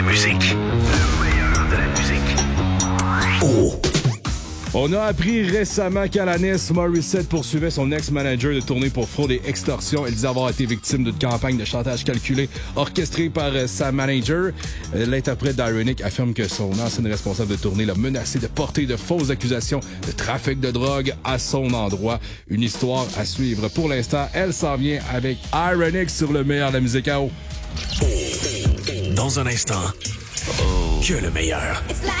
musique. Le meilleur de la musique. Oh! On a appris récemment qu'Alanis Morissette poursuivait son ex-manager de tournée pour fraude et extorsion. Elle disait avoir été victime d'une campagne de chantage calculée orchestrée par sa manager. L'interprète d'Ironic affirme que son ancienne responsable de tournée l'a menacé de porter de fausses accusations de trafic de drogue à son endroit. Une histoire à suivre. Pour l'instant, elle s'en vient avec Ironic sur le meilleur de la musique à eau. Dans un instant, que le meilleur.